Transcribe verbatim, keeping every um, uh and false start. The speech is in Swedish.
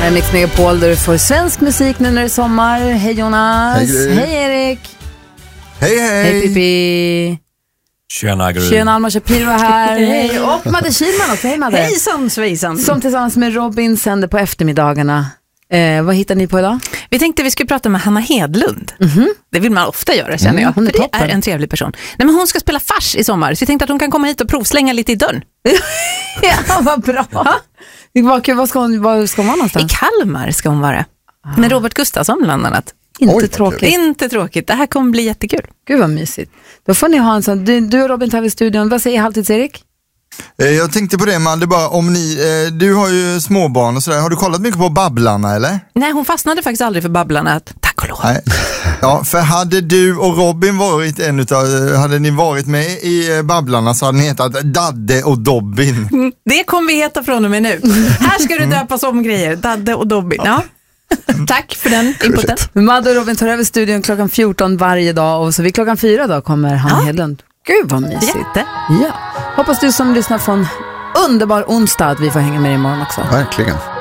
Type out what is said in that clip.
Här är Mix Megapol där du får svensk musik nu när det är sommar. Hej Jonas. Hej, hej Erik. Hej hej. Hej Pippi. Tjena Gry. Tjena Alma Shapiro här. Hej. Och Madde Kihlman också. Hej Madde. Hejsan svejsan. Som tillsammans med Robin sänder på eftermiddagarna. Eh, vad hittar ni på idag? Vi tänkte vi skulle prata med Hanna Hedlund. Mm-hmm. Det vill man ofta göra, känner Mm, jag. hon är För det toppen. är en trevlig person. Nej, men hon ska spela fars i sommar. Så vi tänkte att hon kan komma hit och provslänga lite i dörren. Ja, vad bra. Vad kul. Vad ska hon, vad ska hon vara någonstans? I Kalmar ska hon vara. Med Robert Gustafsson bland annat. Inte Oj, vad tråkigt. kul. Inte tråkigt. Det här kommer bli jättekul. Gud vad mysigt. Då får ni ha en sån. Du, du och Robin tar vid studion. Vad säger Halvtids-Erik? Eh, Jag tänkte på det, man, det bara om ni, eh, du har ju småbarn och sådär. Har du kollat mycket på Babblarna eller? Nej, hon fastnade faktiskt aldrig för Babblarna. Tack och lov. Nej. Ja, för hade du och Robin varit en utav, hade ni varit med i eh, Babblarna så hade ni hetat Dadde och Dobbin. Mm, Det kommer vi heta från och med nu. Här ska du döpas om grejer. Dadde och Dobbin. Ja. Tack för den inputen. Madde och Robin tar över studion klockan fjorton varje dag. Och så vid klockan fyra då kommer Hanna Ja. Hedlund. Gud vad mysigt. Jätte. Ja. Hoppas du som lyssnar från underbar onsdag att vi får hänga med dig imorgon också. Verkligen.